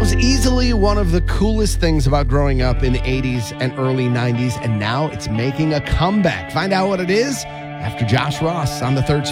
was easily one of the coolest things about growing up in the 80s and early 90s, and now it's making a comeback. Find out what it is after Josh Ross on the third